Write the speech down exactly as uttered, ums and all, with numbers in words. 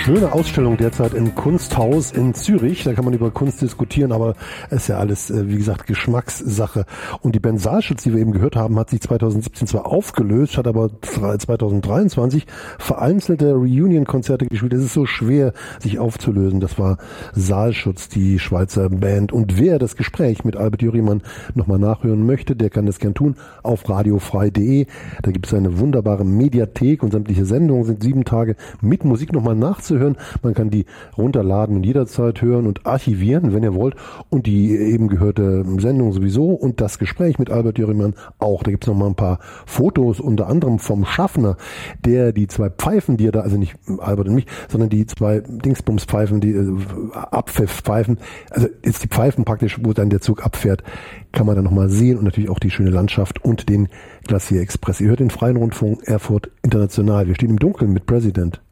schöne Ausstellung derzeit im Kunsthaus in Zürich. Da kann man über Kunst diskutieren, aber es ist ja alles, wie gesagt, Geschmackssache. Und die Band Saalschutz, die wir eben gehört haben, hat sich zweitausendsiebzehn zwar aufgelöst, hat aber zweitausenddreiundzwanzig vereinzelte Reunion-Konzerte gespielt. Es ist so schwer, sich aufzulösen. Das war Saalschutz, die Schweizer Band. Und wer das Gespräch mit Albert Jurimann nochmal nachhören möchte, der kann das gern tun auf radiofrei punkt de. Da gibt es eine wunderbare Mediathek und sämtliche Sendungen sind sieben Tage mit Musik nochmal nachzuhören. Man kann die runterladen und jederzeit hören und archivieren, wenn ihr wollt. Und die eben gehörte Sendung sowieso und das Gespräch mit Albert Jurimann auch. Da gibt es nochmal ein paar Fotos, unter anderem vom Schaffner, der die zwei Pfeifen, die er da, also nicht Albert und mich, sondern die zwei Dingsbumspfeifen, die äh, Abpfifffpfeifen, also jetzt die Pfeifen praktisch, wo dann der Zug abfährt, kann man dann nochmal sehen und natürlich auch die schöne Landschaft und den Glacier Express. Ihr hört den Freien Rundfunk Erfurt International. Wir stehen im Dunkeln mit President.